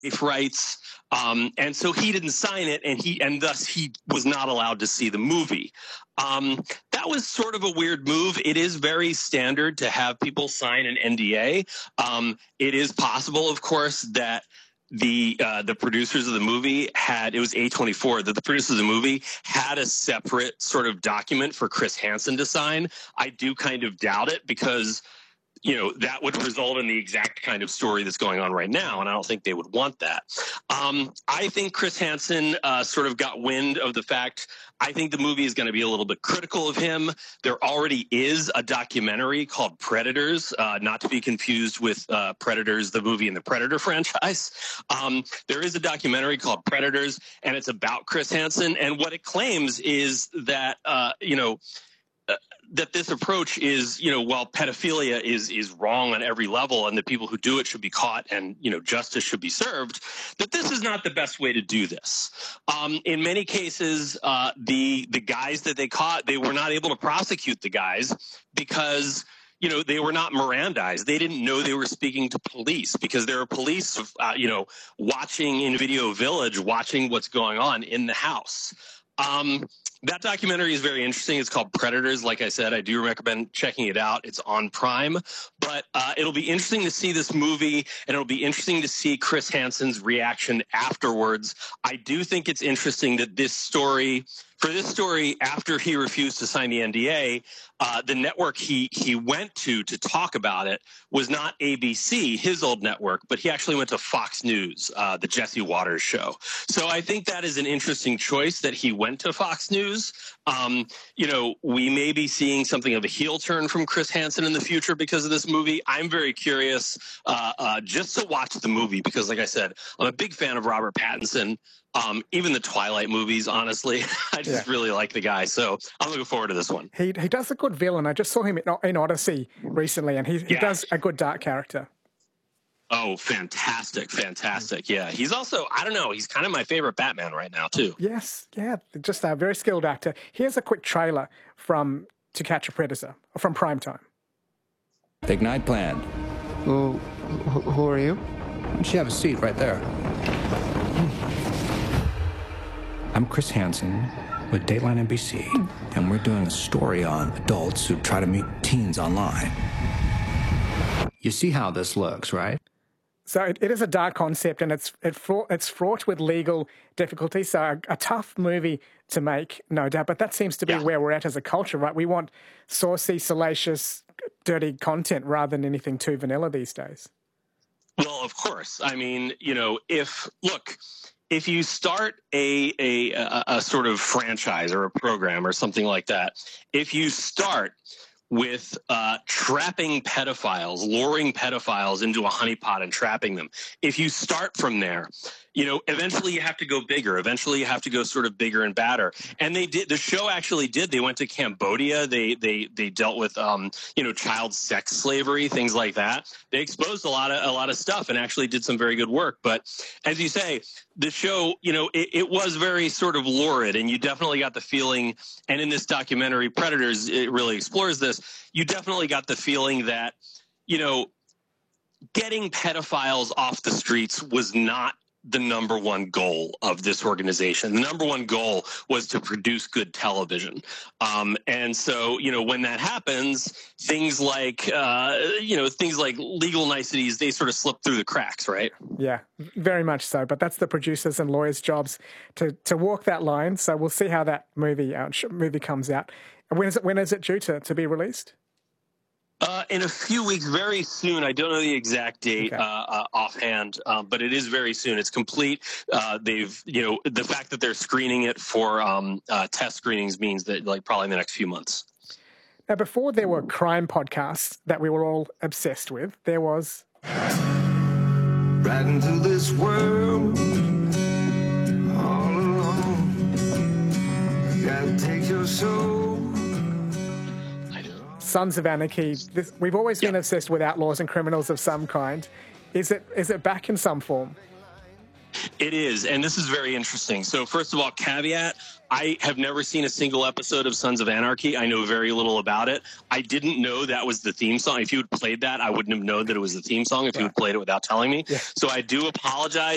rights. And so he didn't sign it, and thus he was not allowed to see the movie. That was sort of a weird move. It is very standard to have people sign an NDA. It is possible, of course, that the producers of the movie it was A24, that the producers of the movie had a separate sort of document for Chris Hansen to sign. I do kind of doubt it, because that would result in the exact kind of story that's going on right now, and I don't think they would want that. I think Chris Hansen sort of got wind of the fact. I think the movie is going to be a little bit critical of him. There already is a documentary called Predators, not to be confused with Predators, the movie in the Predator franchise. There is a documentary called Predators, and it's about Chris Hansen, and what it claims is that, that this approach is, while pedophilia is wrong on every level and the people who do it should be caught and, justice should be served, that this is not the best way to do this. In many cases, the guys that they caught, they were not able to prosecute the guys because they were not Mirandized. They didn't know they were speaking to police, because there are police, watching in Video Village, watching what's going on in the house. That documentary is very interesting. It's called Predators. Like I said, I do recommend checking it out. It's on Prime. But it'll be interesting to see this movie, and it'll be interesting to see Chris Hansen's reaction afterwards. I do think it's interesting that for this story, after he refused to sign the NDA, the network he went to talk about it was not ABC, his old network, but he actually went to Fox News, the Jesse Waters show. So I think that is an interesting choice that he went to Fox News. We may be seeing something of a heel turn from Chris Hansen in the future because of this movie. I'm very curious just to watch the movie, because, like I said, I'm a big fan of Robert Pattinson. Even the Twilight movies, honestly, I just really like the guy. So I'm looking forward to this one. He does a good villain. I just saw him in Odyssey recently, and he does a good dark character. Oh, fantastic. Yeah, he's also, I don't know, he's kind of my favorite Batman right now, too. Yes, yeah, just a very skilled actor. Here's a quick trailer from To Catch a Predator, from Primetime. Big night planned. Who are you? Why don't you have a seat right there? I'm Chris Hansen with Dateline NBC, and we're doing a story on adults who try to meet teens online. You see how this looks, right? So it is a dark concept, and it's fraught with legal difficulties. So a tough movie to make, no doubt. But that seems to be where we're at as a culture, right? We want saucy, salacious, dirty content rather than anything too vanilla these days. Well, of course. I mean, if you start a sort of franchise or a program or something like that, if you start with trapping pedophiles, luring pedophiles into a honeypot and trapping them, if you start from there, eventually you have to go bigger. Eventually you have to go sort of bigger and badder. And they did. The show actually did. They went to Cambodia. They dealt with child sex slavery, things like that. They exposed a lot of stuff and actually did some very good work. But as you say, the show, it was very sort of lurid, and you definitely got the feeling. And in this documentary, Predators, it really explores this. You definitely got the feeling that getting pedophiles off the streets was not the number one goal of this organization. The number one goal was to produce good television. And so, when that happens, things like legal niceties, they sort of slip through the cracks, right? Yeah, very much so. But that's the producers and lawyers' jobs to walk that line. So we'll see how that movie comes out. When is it due to be released? In a few weeks, very soon. I don't know the exact date offhand, but it is very soon. It's complete. The fact that they're screening it for test screenings means that probably in the next few months. Now, before there were crime podcasts that we were all obsessed with, there was right into this world all alone. You gotta take your soul. Sons of Anarchy. We've always been obsessed with outlaws and criminals of some kind. Is it back in some form? It is, and this is very interesting. So first of all, caveat, I have never seen a single episode of Sons of Anarchy. I know very little about it. I didn't know that was the theme song. If you had played that, I wouldn't have known that it was the theme song if you had played it without telling me. Yeah. So I do apologize